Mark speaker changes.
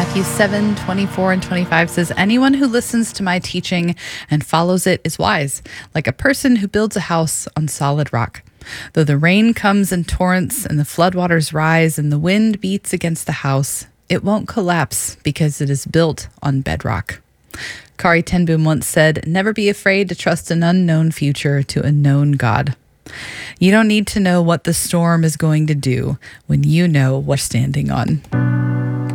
Speaker 1: Matthew 7:24 and 25 says, "Anyone who listens to my teaching and follows it is wise, like a person who builds a house on solid rock. Though the rain comes in torrents and the floodwaters rise and the wind beats against the house, it won't collapse because it is built on bedrock." Kari ten Boom once said, "Never be afraid to trust an unknown future to a known God." You don't need to know what the storm is going to do when you know what you're standing on.